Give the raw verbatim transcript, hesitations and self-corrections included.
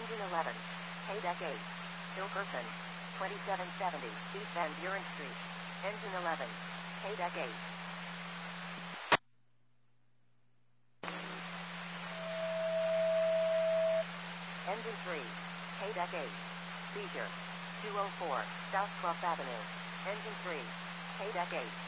Engine eleven. Haydeck eight. Hilkerson. twenty-seven seventy East Van Buren Street. Engine eleven. Haydeck eight. Engine three. Haydeck eight. Seizure. two oh four South twelfth Avenue. Engine three. Haydeck eight.